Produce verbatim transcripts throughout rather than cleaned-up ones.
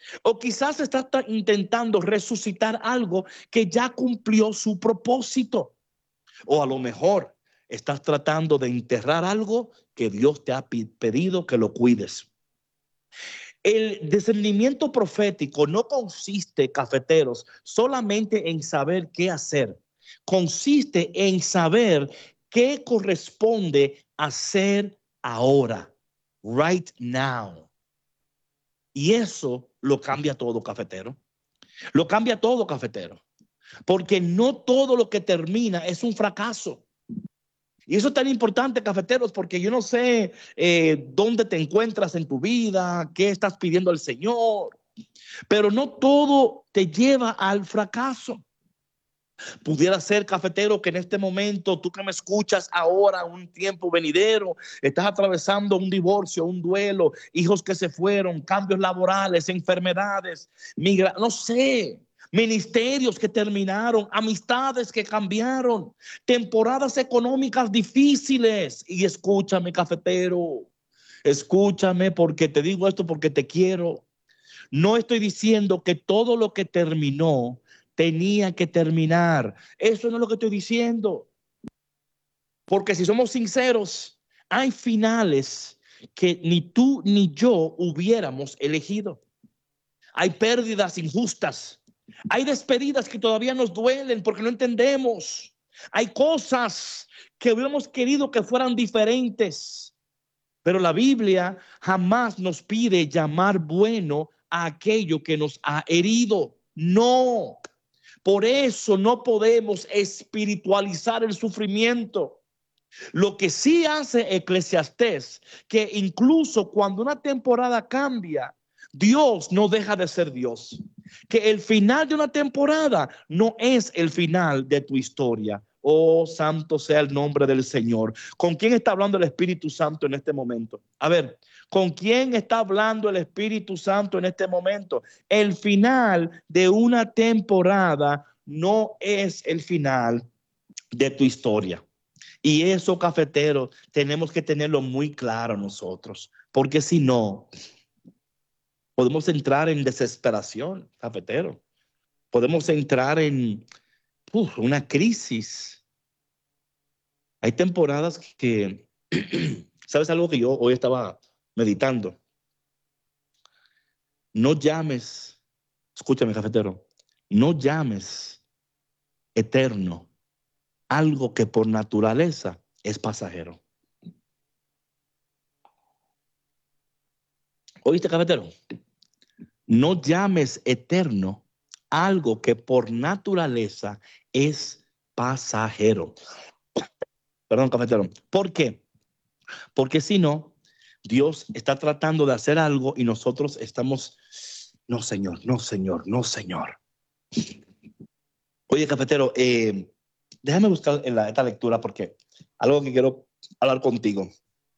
O quizás estás intentando resucitar algo que ya cumplió su propósito. O a lo mejor estás tratando de enterrar algo que Dios te ha pedido que lo cuides. El discernimiento profético no consiste, cafeteros, solamente en saber qué hacer. Consiste en saber qué corresponde hacer ahora, right now. Y eso lo cambia todo, cafetero. Lo cambia todo, cafetero. Porque no todo lo que termina es un fracaso. Y eso es tan importante, cafeteros, porque yo no sé eh, dónde te encuentras en tu vida, qué estás pidiendo al Señor, pero no todo te lleva al fracaso. Pudiera ser, cafetero, que en este momento, tú que me escuchas ahora, un tiempo venidero, estás atravesando un divorcio, un duelo, hijos que se fueron, cambios laborales, enfermedades, migra, no sé, ministerios que terminaron, amistades que cambiaron, temporadas económicas difíciles. Y escúchame, cafetero, escúchame, porque te digo esto porque te quiero. No estoy diciendo que todo lo que terminó tenía que terminar. Eso no es lo que estoy diciendo. Porque si somos sinceros, hay finales que ni tú ni yo hubiéramos elegido. Hay pérdidas injustas. Hay despedidas que todavía nos duelen porque no entendemos. Hay cosas que hubiéramos querido que fueran diferentes. Pero la Biblia jamás nos pide llamar bueno a aquello que nos ha herido. No. Por eso no podemos espiritualizar el sufrimiento. Lo que sí hace Eclesiastés, que incluso cuando una temporada cambia, Dios no deja de ser Dios. Que el final de una temporada no es el final de tu historia. Oh, santo sea el nombre del Señor. ¿Con quién está hablando el Espíritu Santo en este momento? A ver, ¿con quién está hablando el Espíritu Santo en este momento? El final de una temporada no es el final de tu historia. Y eso, cafetero, tenemos que tenerlo muy claro nosotros, porque si no, podemos entrar en desesperación, cafetero. Podemos entrar en uf, una crisis. Hay temporadas que, ¿sabes algo que yo hoy estaba meditando? No llames, escúchame, cafetero, no llames eterno algo que por naturaleza es pasajero. ¿Oíste, cafetero? No llames eterno algo que por naturaleza es pasajero. Perdón, cafetero. ¿Por qué? Porque si no, Dios está tratando de hacer algo y nosotros estamos, no, Señor, no, Señor, no, Señor. Oye, cafetero, eh, déjame buscar en la, esta lectura porque algo que quiero hablar contigo.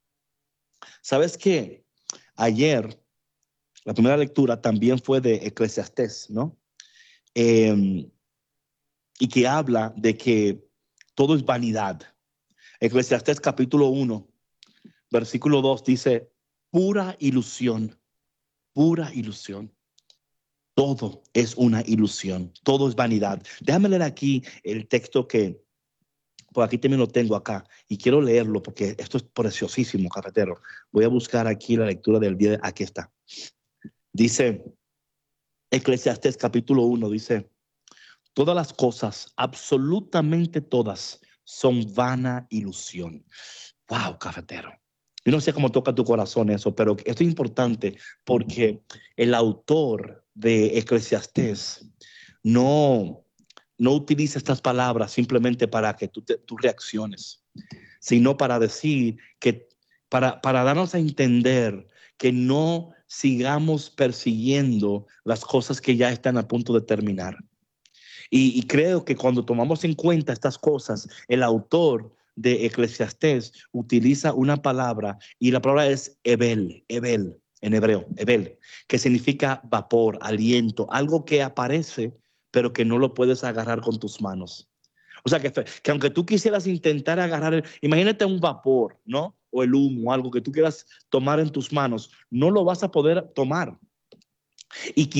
¿Sabes qué? Ayer, la primera lectura también fue de Eclesiastés, ¿no? Eh, y que habla de que todo es vanidad. Eclesiastés capítulo uno, versículo dos dice, pura ilusión, pura ilusión. Todo es una ilusión, todo es vanidad. Déjame leer aquí el texto que, por aquí también lo tengo acá, y quiero leerlo porque esto es preciosísimo, cafetero. Voy a buscar aquí la lectura del día, de, aquí está. Dice, Eclesiastés capítulo uno, dice, todas las cosas, absolutamente todas, son vana ilusión. Wow, cafetero. Yo no sé cómo toca tu corazón eso, pero esto es importante porque el autor de Eclesiastés no, no utiliza estas palabras simplemente para que tú, te, tú reacciones, sino para decir que, para, para darnos a entender que no sigamos persiguiendo las cosas que ya están a punto de terminar. Y, y creo que cuando tomamos en cuenta estas cosas, el autor de Eclesiastés utiliza una palabra y la palabra es Ebel, Ebel en hebreo, Ebel, que significa vapor, aliento, algo que aparece pero que no lo puedes agarrar con tus manos. O sea, que, que aunque tú quisieras intentar agarrar, el, imagínate un vapor, ¿no? O el humo, algo que tú quieras tomar en tus manos, no lo vas a poder tomar. Y